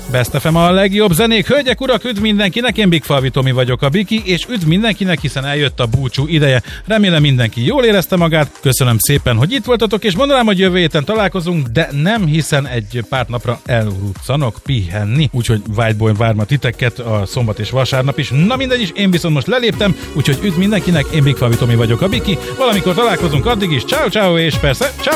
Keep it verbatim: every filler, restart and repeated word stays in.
Best ef em a legjobb zenék. Hölgyek, urak, üdv mindenkinek, én Big Falvi Tomi vagyok, a Biki, és üdv mindenkinek, hiszen eljött a búcsú ideje. Remélem mindenki jól érezte magát. Köszönöm szépen, hogy itt voltatok, és mondanám, hogy jövő héten találkozunk, de nem, hiszen egy pár napra elruccanok pihenni. Úgyhogy vágyból várma titeket a szombat és vasárnap is. Na mindegy is, én viszont most leléptem, úgyhogy üdv mindenkinek, én Big Falvi Tomi vagyok, a Biki. Valamikor találkozunk, addig is ciao ciao, és persze ciao.